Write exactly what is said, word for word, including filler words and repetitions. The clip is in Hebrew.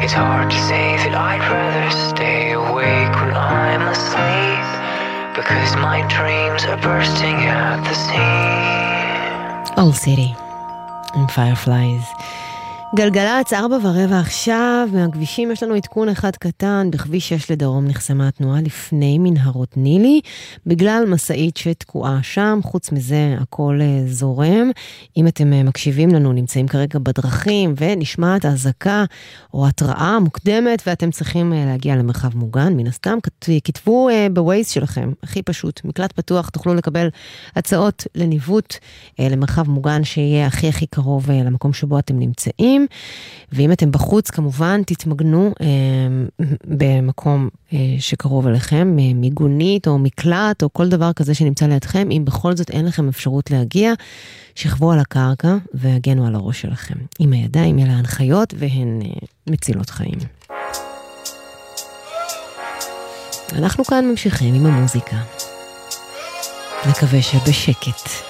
It's hard to say that I'd rather stay awake when I'm asleep, because my dreams are bursting at the seams. Old City עם Fireflies. גלגלץ, ארבע ורבע עכשיו, מהכבישים יש לנו עדכון אחד קטן, בכביש שש לדרום נחסמה התנועה לפני מנהרות נילי, בגלל מסעית שתקועה שם, חוץ מזה הכל זורם. אם אתם מקשיבים לנו, נמצאים כרגע בדרכים, ונשמעת הזעקה או התראה מוקדמת, ואתם צריכים להגיע למרחב מוגן, מן הסתם, כתבו בווייז שלכם, הכי פשוט, מקלט פתוח, תוכלו לקבל הצעות לניווט למרחב מוגן, שיהיה הכי הכי קרוב למקום שבו אתם נמצאים, ואם אתם בחוץ, כמובן, תתמגנו אה, במקום אה, שקרוב אליכם, מיגונית או מקלט או כל דבר כזה שנמצא לידכם. אם בכל זאת אין לכם אפשרות להגיע, שכבו על הקרקע והגנו על הראש שלכם. עם הידיים, אלה ההנחיות, והן אה, מצילות חיים. אנחנו כאן ממשיכים עם המוזיקה. נקווה שבשקט.